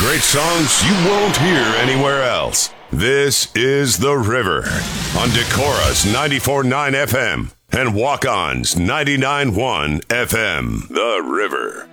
Great songs you won't hear anywhere else. This is The River on Decorah's 94.9 FM and Walk-On's 99.1 FM. The River.